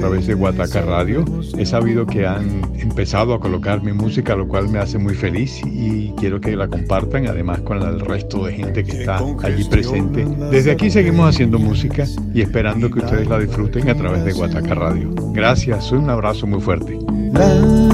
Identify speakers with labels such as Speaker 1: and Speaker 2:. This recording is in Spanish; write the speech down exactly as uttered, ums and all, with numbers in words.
Speaker 1: través de Guataca Radio. He sabido que han empezado a colocar mi música, lo cual me hace muy feliz y quiero que la compartan, además con el resto de gente que está allí presente. Desde aquí seguimos haciendo música y esperando que ustedes la disfruten a través de Guataca Radio. Gracias, un abrazo muy fuerte.